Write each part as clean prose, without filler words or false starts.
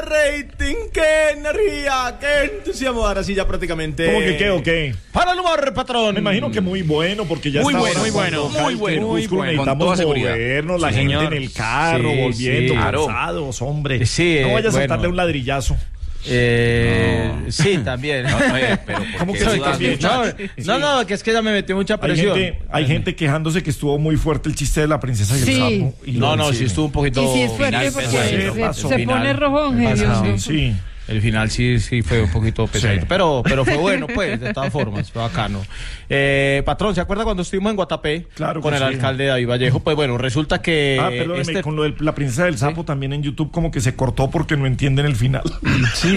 rating, qué energía, qué entusiasmo. Ahora sí, ya prácticamente. ¿Cómo que qué o qué? Para el humor, patrón. Me imagino que muy bueno, porque ya muy está bueno, ahora muy bueno, muy bueno. Necesitamos movernos, la gente en el carro, volviendo, cansados, hombre. Sí, no vayas a saltarle un ladrillazo. Sí, también. Pero ¿cómo que sí también? No, que es que ya me metió mucha presión. Hay gente quejándose que estuvo muy fuerte el chiste de la princesa y el sapo. Y sí estuvo un poquito. Y sí es fuerte porque se pone rojo, Sí. El final sí fue un poquito pesadito, pero fue bueno, pues, de todas formas, fue bacano. Patrón, ¿se acuerda cuando estuvimos en Guatapé? Claro que con el alcalde David Vallejo? Pues bueno, resulta que... perdóneme, con lo de la princesa del sapo también en YouTube como que se cortó porque no entienden el final. Sí,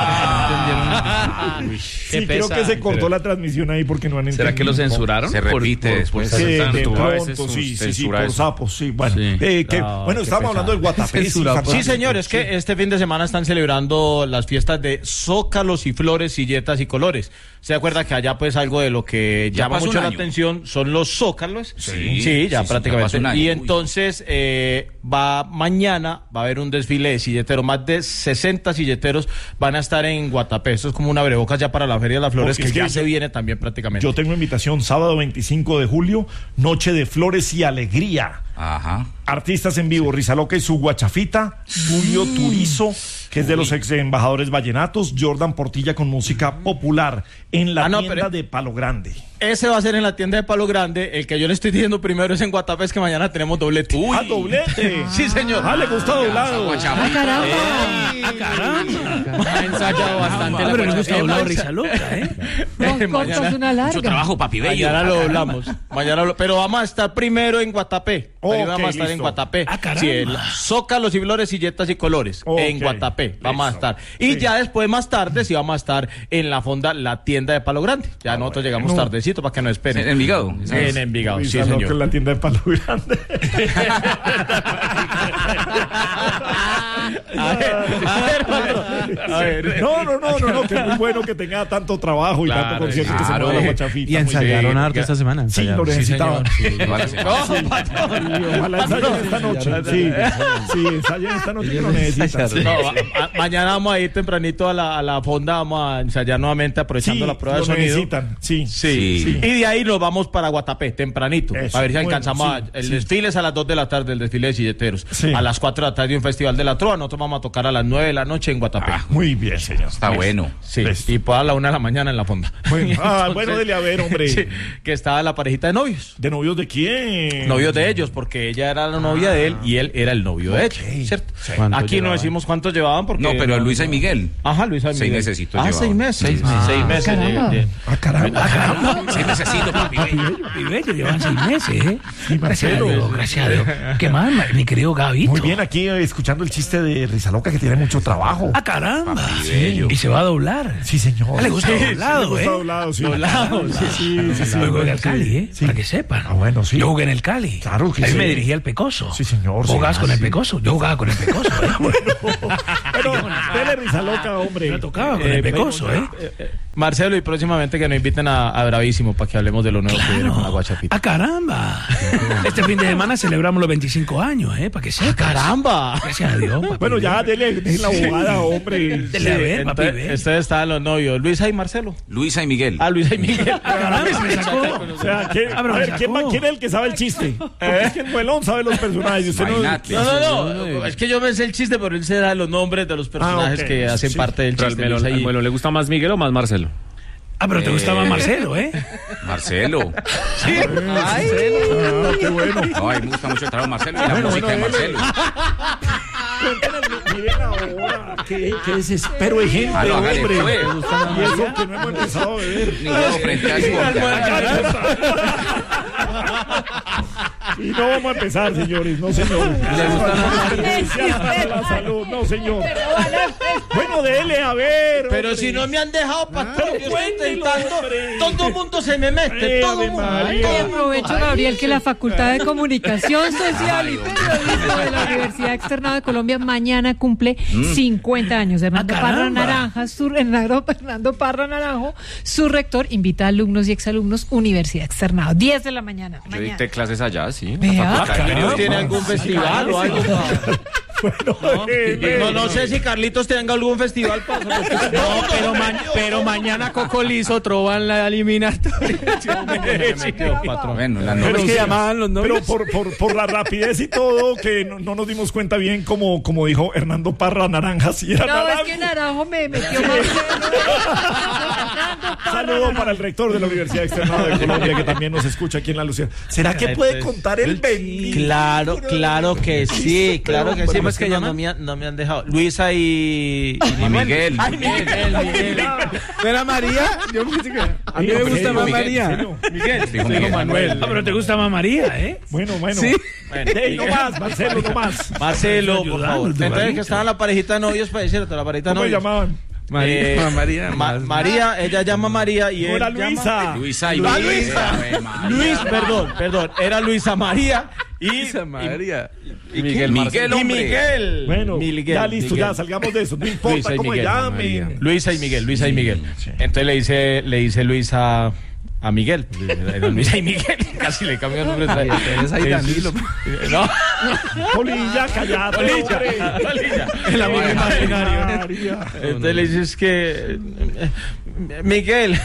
creo que se cortó la transmisión ahí porque no han entendido. ¿Será que lo censuraron? Se repite después. De pronto, sí, por sapos, sí. Bueno, estábamos hablando del Guatapé. Sí, señor, es que este fin de semana están celebrando las fiestas de zócalos y flores, silletas y colores. ¿Se acuerda que allá pues algo de lo que llama mucho la atención son los zócalos? Sí, ya prácticamente. Y entonces mañana va a haber un desfile de silleteros, más de 60 silleteros van a estar en Guatapé. Esto es como una abrebocas ya para la Feria de las Flores, que ya se viene también prácticamente. Yo tengo invitación sábado 25 de julio, Noche de Flores y Alegría. Ajá. Artistas en vivo, Rizaloca y su guachafita, Julio Turizo, que es de los ex embajadores vallenatos, Jordan Portilla con música popular en la tienda de Palo Grande. Ese va a ser en la tienda de Palo Grande. El que yo le estoy diciendo primero es en Guatapé, es que mañana tenemos doblete. ¡Doblete! Sí, señor. Le gusta doblado. ¡Caramba! Ha ensayado bastante la pero le gusta doblado Rizaloca, Mañana es una larga. Mucho trabajo, papi bello. Mañana lo doblamos. Pero vamos a estar primero en Guatapé. Vamos a estar en Guatapé. Sí, zócalos y flores, silletas y colores. En Guatapé vamos a estar. Y ya después, más tarde, sí vamos a estar en la fonda, la tienda de Palo Grande. Ya nosotros llegamos tardecito para que nos esperen. ¿En Envigado? En Envigado, sí, señor. En la tienda de Palo Grande. A ver. No, que es muy bueno que tenga tanto trabajo y tanto concierto que se mueva la guachafita. Y ensayaron harto esta semana. Sí, lo necesitaban. Ojalá ensayen esta noche. Sí, ensayen esta noche que lo necesitan. Mañana vamos a ir tempranito a la fonda, vamos a ensayar nuevamente aprovechando la prueba de sonido. Sí. Y de ahí nos vamos para Guatapé, tempranito, a ver si alcanzamos. El desfile es a las 2 de la tarde, el desfile de silleteros. A las 4 de la tarde un festival de la trova. Nosotros vamos a tocar a las 9 de la noche en Guatapé. Muy bien, señor. Está bueno. Sí, y pues a la 1 de la mañana en la fonda. Bueno, dele a ver, hombre. Sí, que estaba la parejita de novios. ¿De novios de quién? Novios de ellos, porque ella era la novia de él y él era el novio de ella, ¿cierto? Aquí no decimos cuántos llevaban porque... No, pero Luisa y Miguel. Ajá, Luisa y Miguel. 6 mesecitos llevaban. 6 meses. 6 meses. Caramba. 6 mesecitos, papi bello. Llevan 6 meses, ¿eh? Gracias a Dios. ¿Qué más, mi querido Gabito? Muy bien, aquí escuchando el chiste de Rizaloca, que tiene mucho trabajo. ¡Caramba! Y se va a doblar. Sí, señor. Le gusta doblado, ¿eh? Doblado. Sí. Yo jugué al Cali, ¿eh? Para que sepan. Bueno, sí. Yo jugué en el Cali. Claro que sí. Ahí me dirigía al Pecoso. Sí, señor. ¿Jugabas con el Pecoso? Yo jugaba con el Pecoso, ¿eh? Pero dele Rizaloca, hombre. Me tocaba con el Pecoso, ¿eh? Marcelo, y próximamente que nos inviten a Bravísimo para que hablemos de lo nuevo que viene con la guachafita. ¡Caramba! Este fin de semana celebramos los 25 años, ¿eh? Para que sepas. ¡Caramba! Gracias a Dios. Bueno, ya dele la abogada, hombre. Dele a ver, papi. Ustedes estaban los novios, Luisa y Marcelo. Luisa y Miguel. Luisa y Miguel. ¡Caramba! Me sacó. O sea, a ver, ¿quién es el que sabe el chiste? Porque es que el Muelón sabe los personajes. Usted no. Es que yo me sé el chiste, pero él se da los nombres de los personajes que hacen parte del chiste. Pero al Muelón le gusta más Miguel o más Marcelo. Pero te gustaba Marcelo, ¿eh? Marcelo. Sí. Qué bueno. No, a mí me gusta mucho el trabajo de Marcelo y la música de Marcelo. Miren ahora, qué desespero de gente, hombre. Y eso que no hemos empezado a beber. Ninguno frente a su Y no vamos a empezar, señores. No, señor. La salud. No, señor. Bueno, dele, a ver. Pero hombre, si no me han dejado, patrón, yo estoy intentando. Todo el mundo se me mete. Todo el mundo. Y aprovecho, Gabriel, que la Facultad de Comunicación Social y Periodismo de la Universidad Externado de Colombia mañana cumple 50 años. Hernando Parra Naranjo, su rector, invita a alumnos y exalumnos Universidad Externado. 10 de la mañana. Yo dicté clases allá, sí. ¿Tiene algún festival o algo? Bueno, no sé si Carlitos tenga algún festival para... pero mañana Coco Lizo trova en la eliminatoria. Bueno, la Pero es que llamaban los pero nombres. por la rapidez y todo, que no nos dimos cuenta bien, como dijo Hernando Parra, naranja, sí era No, naranjo. es que Naranjo me metió más. Saludo para el rector de la Universidad Externada de Colombia, que también nos escucha aquí en La Lucía. ¿Será que puede contar el 20? Claro que sí, claro que sí. ¿Cómo es que llama? No me han dejado. Luisa y Miguel. Ay, Miguel. ¿No era María? Yo pensé que... A mí me gusta más María. Miguel. Dijo Miguel. Manuel. Ah, pero te gusta más María, ¿eh? Bueno. Sí. No más, Marcelo, no más. Marcelo, por Ayudando, favor. Entonces, Duvalito. que estaban la parejita de novios para decirte, la parejita de ¿Cómo novios. llamaban? María, ella llama María y No él era llama... Luisa. Luisa y Luis, perdón. Era Luisa María y... María. ¿Y Miguel, Miguel, hombre. Miguel. Bueno, Miguel, ya listo, Miguel. ya salgamos de eso. No importa Luisa y cómo Miguel, llamen. Luisa y Miguel. Sí. Entonces le dice Luisa a Miguel. Era Luisa y Miguel. Casi le cambió el nombre. Ahí Danilo. No. Polilla, callado. Polilla. El amigo imaginario. María. Entonces le dices que... Miguel,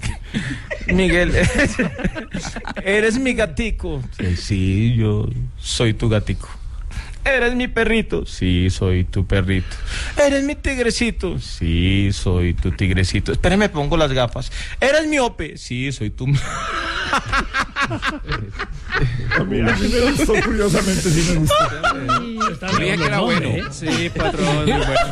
eres mi gatico. Sí, yo soy tu gatico. ¿Eres mi perrito? Sí, soy tu perrito. ¿Eres mi tigrecito? Sí, soy tu tigrecito. Espérame, pongo las gafas. ¿Eres miope? Sí, soy tu... A mí me gustó, curiosamente, sí me gustó. Yo dije que era bueno. Sí, patrón.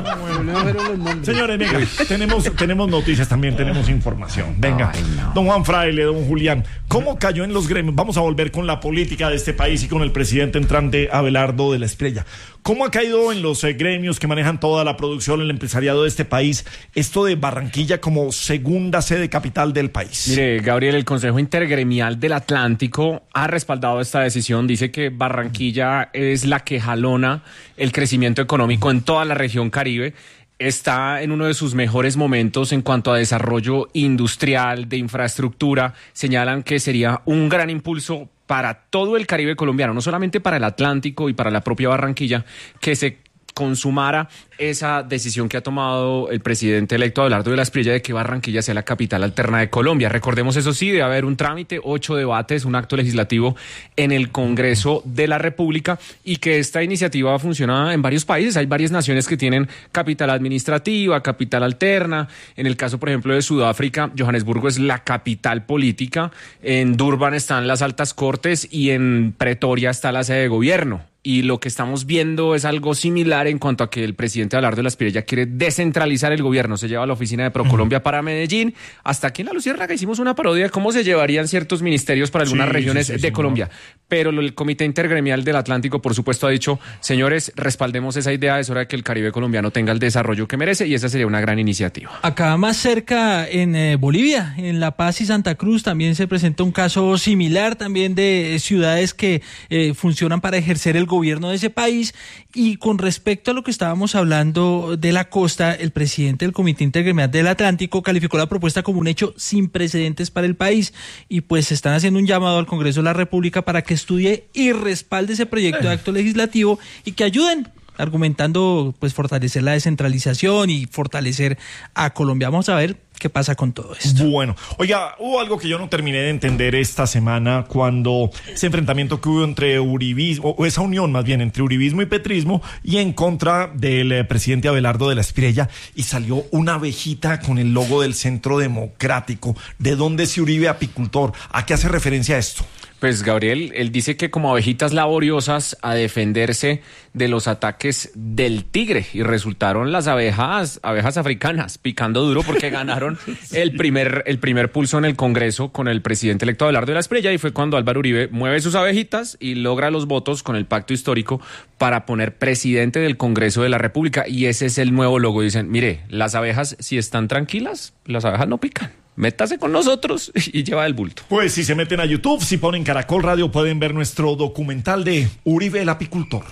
Señores, venga, tenemos noticias también, tenemos información. Venga, don Juan Fraile, don Julián, ¿cómo cayó en los gremios? Vamos a volver con la política de este país y con el presidente entrante Abelardo de la Espriella. ¿Cómo ha caído en los gremios que manejan toda la producción, el empresariado de este país, esto de Barranquilla como segunda sede capital del país? Mire, Gabriel, el Consejo Intergremial del Atlántico ha respaldado esta decisión. Dice que Barranquilla es la que jalona el crecimiento económico en toda la región Caribe. Está en uno de sus mejores momentos en cuanto a desarrollo industrial, de infraestructura. Señalan que sería un gran impulso para todo el Caribe colombiano, no solamente para el Atlántico y para la propia Barranquilla, que se consumara esa decisión que ha tomado el presidente electo Abelardo de la Espriella de que Barranquilla sea la capital alterna de Colombia. Recordemos, eso sí, debe haber un trámite, 8 debates, un acto legislativo en el Congreso de la República, y que esta iniciativa funciona en varios países. Hay varias naciones que tienen capital administrativa, capital alterna. En el caso, por ejemplo, de Sudáfrica, Johannesburgo es la capital política, en Durban están las altas cortes y en Pretoria está la sede de gobierno. Y lo que estamos viendo es algo similar en cuanto a que el presidente Abelardo de la Espriella quiere descentralizar el gobierno. Se lleva la oficina de ProColombia para Medellín. Hasta aquí en La Luciérnaga hicimos una parodia de cómo se llevarían ciertos ministerios para algunas regiones de Colombia. Pero el Comité Intergremial del Atlántico, por supuesto, ha dicho, señores, respaldemos esa idea, es hora de que el Caribe colombiano tenga el desarrollo que merece, y esa sería una gran iniciativa. Acá más cerca, en Bolivia, en La Paz y Santa Cruz, también se presenta un caso similar, también de ciudades que funcionan para ejercer el gobierno de ese país. Y con respecto a lo que estábamos hablando de la costa, el presidente del Comité Intergremial del Atlántico calificó la propuesta como un hecho sin precedentes para el país, y pues están haciendo un llamado al Congreso de la República para que estudie y respalde ese proyecto de acto legislativo y que ayuden, argumentando pues fortalecer la descentralización y fortalecer a Colombia. Vamos a ver qué pasa con todo esto. Bueno, oiga, hubo algo que yo no terminé de entender esta semana, cuando ese enfrentamiento que hubo entre uribismo, o esa unión más bien entre uribismo y petrismo, y en contra del presidente Abelardo de la Espriella, y salió una abejita con el logo del Centro Democrático. ¿De dónde es Uribe apicultor? ¿A qué hace referencia esto? Pues Gabriel, él dice que como abejitas laboriosas a defenderse de los ataques del tigre, y resultaron las abejas africanas picando duro porque ganaron el primer pulso en el Congreso con el presidente electo Abelardo de la Espriella, y fue cuando Álvaro Uribe mueve sus abejitas y logra los votos con el pacto histórico para poner presidente del Congreso de la República, y ese es el nuevo logo. Dicen, mire, las abejas si están tranquilas, las abejas no pican. Métase con nosotros y lleva el bulto. Pues si se meten a YouTube, si ponen Caracol Radio, pueden ver nuestro documental de Uribe el apicultor.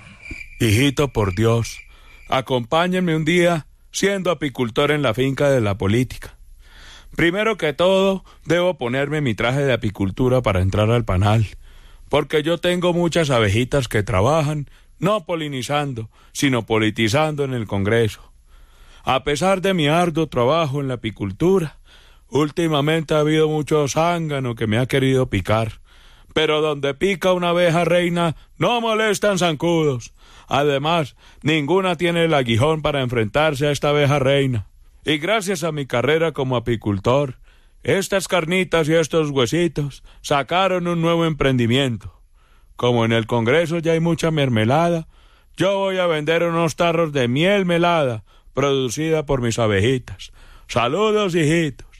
Hijito, por Dios, acompáñenme un día siendo apicultor en la finca de la política. Primero que todo, debo ponerme mi traje de apicultura para entrar al panal, porque yo tengo muchas abejitas que trabajan no polinizando, sino politizando en el Congreso. A pesar de mi arduo trabajo en la apicultura, últimamente ha habido mucho zángano que me ha querido picar. Pero donde pica una abeja reina, no molestan zancudos. Además, ninguna tiene el aguijón para enfrentarse a esta abeja reina. Y gracias a mi carrera como apicultor, estas carnitas y estos huesitos sacaron un nuevo emprendimiento. Como en el Congreso ya hay mucha mermelada, yo voy a vender unos tarros de miel melada producida por mis abejitas. Saludos, hijitos.